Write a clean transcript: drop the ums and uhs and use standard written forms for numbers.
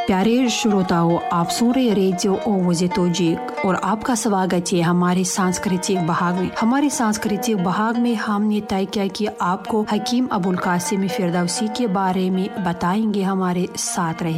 प्यारे श्रोताओं, आप सुन रहे रेडियो ओवजे तोजीक और आपका स्वागत है हमारे सांस्कृतिक भाग में। हमारे सांस्कृतिक भाग में हमने तय किया कि आपको हकीम अबुल कासिम फिरदौसी के बारे में बताएंगे। हमारे साथ रहे।